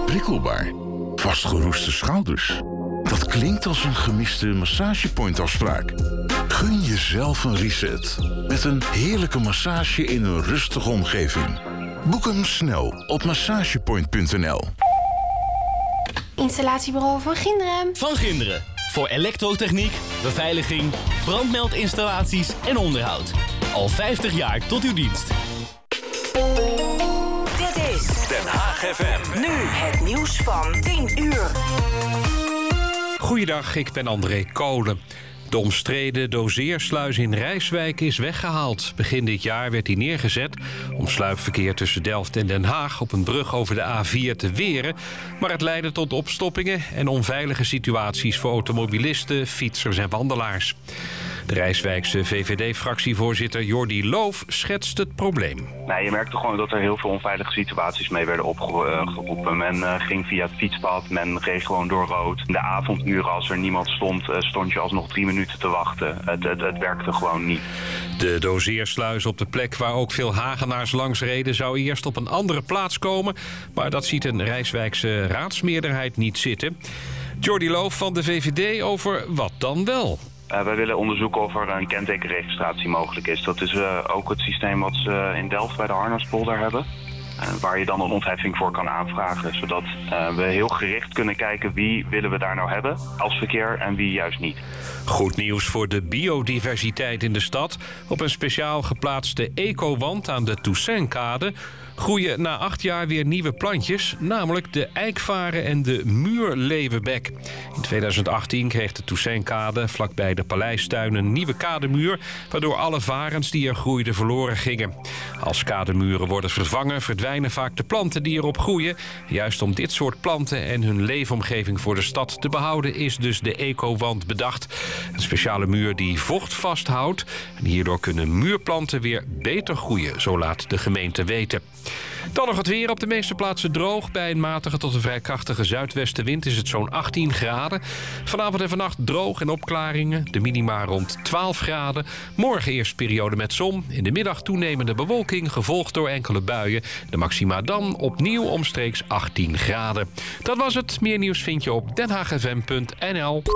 prikkelbaar. Vastgeroeste schouders. Dat klinkt als een gemiste massagepointafspraak. Gun jezelf een reset. Met een heerlijke massage in een rustige omgeving. Boek hem snel op massagepoint.nl. Installatiebureau Van Ginderen. Van Ginderen. Voor elektrotechniek, beveiliging, brandmeldinstallaties en onderhoud. Al 50 jaar tot uw dienst. Dit is Den Haag FM. nu het nieuws van 10 uur. Goeiedag, ik ben André Kolen. De omstreden doseersluis in Rijswijk is weggehaald. Begin dit jaar werd hij neergezet om sluipverkeer tussen Delft en Den Haag op een brug over de A4 te weren. Maar het leidde tot opstoppingen en onveilige situaties voor automobilisten, fietsers en wandelaars. De Rijswijkse VVD-fractievoorzitter Jordi Loof schetst het probleem. Nee, je merkte gewoon dat er heel veel onveilige situaties mee werden opgeroepen. Men ging via het fietspad, men reed gewoon door rood. In de avonduren, als er niemand stond, stond je alsnog 3 minuten te wachten. Het werkte gewoon niet. De doseersluis op de plek waar ook veel Hagenaars langs reden zou eerst op een andere plaats komen. Maar dat ziet een Rijswijkse raadsmeerderheid niet zitten. Jordi Loof van de VVD over wat dan wel. Wij willen onderzoeken of er een kentekenregistratie mogelijk is. Dat is ook het systeem wat ze in Delft bij de Harnaspolder hebben. Waar je dan een ontheffing voor kan aanvragen. Zodat we heel gericht kunnen kijken wie willen we daar nou hebben als verkeer en wie juist niet. Goed nieuws voor de biodiversiteit in de stad. Op een speciaal geplaatste ecowand aan de Toussaintkade groeien na 8 jaar weer nieuwe plantjes, namelijk de eikvaren en de muurleeuwenbek. In 2018 kreeg de Toussaintkade vlakbij de Paleistuin een nieuwe kademuur, waardoor alle varens die er groeiden verloren gingen. Als kademuren worden vervangen, verdwijnen vaak de planten die erop groeien. Juist om dit soort planten en hun leefomgeving voor de stad te behouden is dus de ecowand bedacht. Een speciale muur die vocht vasthoudt. En hierdoor kunnen muurplanten weer beter groeien, zo laat de gemeente weten. Dan nog het weer. Op de meeste plaatsen droog. Bij een matige tot een vrij krachtige zuidwestenwind is het zo'n 18 graden. Vanavond en vannacht droog en opklaringen. De minima rond 12 graden. Morgen eerst periode met zon. In de middag toenemende bewolking, gevolgd door enkele buien. De maxima dan opnieuw omstreeks 18 graden. Dat was het. Meer nieuws vind je op denhaagfm.nl.